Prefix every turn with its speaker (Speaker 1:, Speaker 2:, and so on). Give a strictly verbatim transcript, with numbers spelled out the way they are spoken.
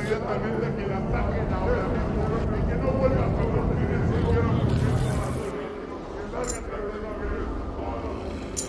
Speaker 1: inmediatamente que la saquen ahora mismo y que no vuelva a cometer ese gran que salga